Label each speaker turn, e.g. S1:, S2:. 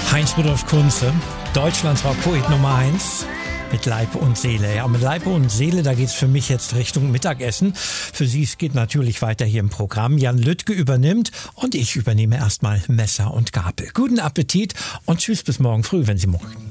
S1: Heinz Rudolf Kunze, Deutschlands Rockpoet Nummer 1. Mit Leib und Seele. Ja, mit Leib und Seele, da geht's für mich jetzt Richtung Mittagessen. Für Sie, es geht natürlich weiter hier im Programm. Jan Lüttke übernimmt und ich übernehme erstmal Messer und Gabel. Guten Appetit und tschüss bis morgen früh, wenn Sie mögen.